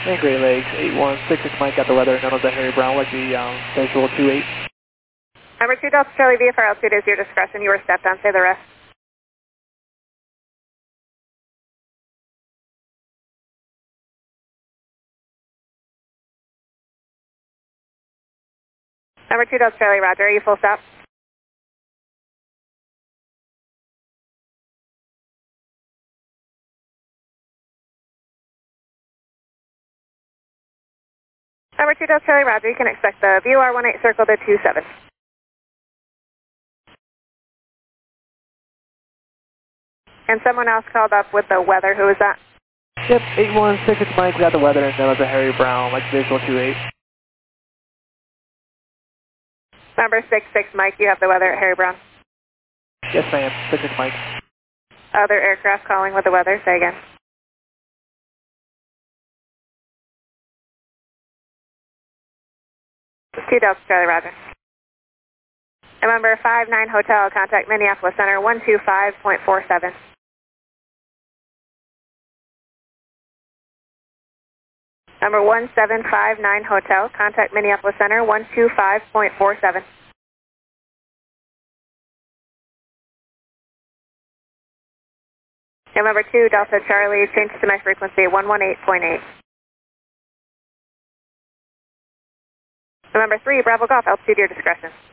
And Great Lakes, 8166 Mike, got the weather, known as the Harry Brown, like the visual 28. Number 2 Delta Charlie, VFR altitude is your discretion. You were stepped on, say the rest. Number 2 Delta Charlie, roger. Are you full stop? Number 2 Delta Charlie, roger. You can expect the VOR 18 circle to 27. And someone else called up with the weather. Who was that? Yep, 8166 Mike, got the weather, known as the Harry Brown, like visual 28. Number 66 Mike, you have the weather at Harry Brown. Yes, ma'am, 66 Mike. Other aircraft calling with the weather. Say again. Two Delta Charlie, roger. November 59 Hotel, contact Minneapolis Center 125.47. Number 1759 Hotel, contact Minneapolis Center 125.47. November 2 Delta Charlie, change to my frequency 118.8. November 3 Bravo Golf, altitude your discretion.